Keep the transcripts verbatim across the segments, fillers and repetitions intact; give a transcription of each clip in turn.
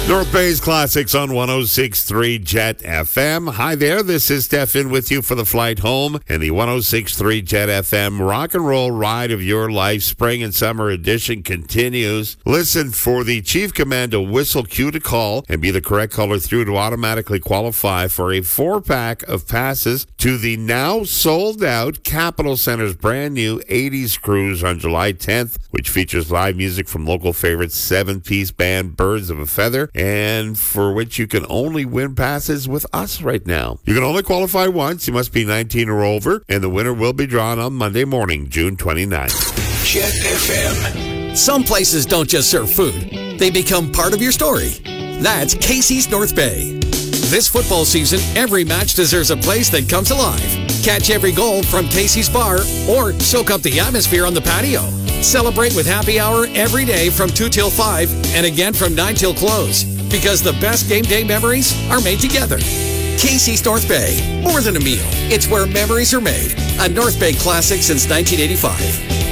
North Bay's Classics on one oh six point three Jet F M. Hi there, this is Stefan with you for the flight home and the one oh six point three Jet F M rock and roll ride of your life. Spring and summer edition continues. Listen for the Chief Commando whistle cue to call and be the correct caller through to automatically qualify for a four-pack of passes to the now sold-out Capitol Center's brand new eighties cruise on July tenth, which features live music from local favorites seven-piece band Birds of a Feather, and for which you can only win passes with us right now. You can only qualify once. You must be nineteen or over, and the winner will be drawn on Monday morning, June twenty-ninth. Jet F M. Some places don't just serve food. They become part of your story. That's Casey's North Bay. This football season, every match deserves a place that comes alive. Catch every goal from Casey's Bar or soak up the atmosphere on the patio. Celebrate with happy hour every day from two till five and again from nine till close. Because the best game day memories are made together. Casey's North Bay. More than a meal. It's where memories are made. A North Bay classic since nineteen eighty-five.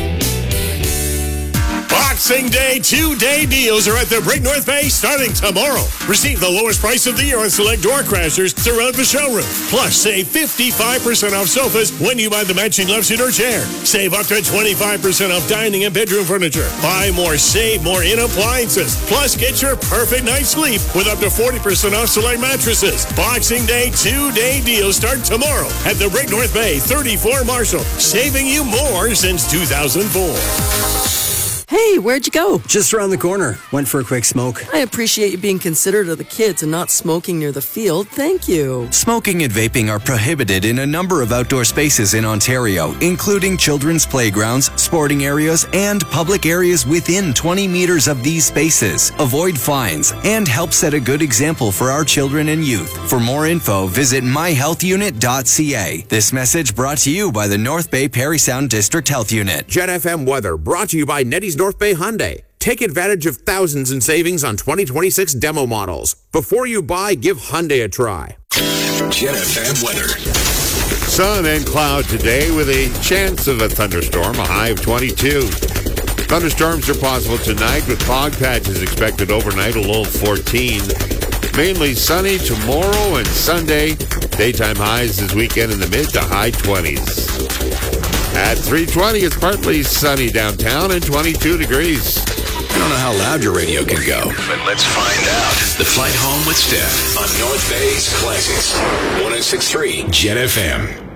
Boxing Day two-day deals are at the Brick North Bay starting tomorrow. Receive the lowest price of the year on select door crashers throughout the showroom. Plus, save fifty-five percent off sofas when you buy the matching love seat or chair. Save up to twenty-five percent off dining and bedroom furniture. Buy more, save more in appliances. Plus, get your perfect night's sleep with up to forty percent off select mattresses. Boxing Day two-day deals start tomorrow at the Brick North Bay, thirty-four Marshall, saving you more since two thousand four. Hey, where'd you go? Just around the corner. Went for a quick smoke. I appreciate you being considerate of the kids and not smoking near the field. Thank you. Smoking and vaping are prohibited in a number of outdoor spaces in Ontario, including children's playgrounds, sporting areas, and public areas within twenty meters of these spaces. Avoid fines and help set a good example for our children and youth. For more info, visit my health unit dot c a. This message brought to you by the North Bay Parry Sound District Health Unit. Jet F M weather brought to you by Nettie's North Bay Hyundai. Take advantage of thousands in savings on twenty twenty-six demo models. Before you buy, give Hyundai a try. Jet F M weather. Sun and cloud today with a chance of a thunderstorm, a high of twenty-two. Thunderstorms are possible tonight with fog patches expected overnight, a low of fourteen. Mainly sunny tomorrow and Sunday. Daytime highs this weekend in the mid to high twenties. At three twenty, it's partly sunny downtown and twenty-two degrees. I don't know how loud your radio can go, but let's find out. The Flight Home with Steph on North Bay's Classics. one oh six point three Jet F M.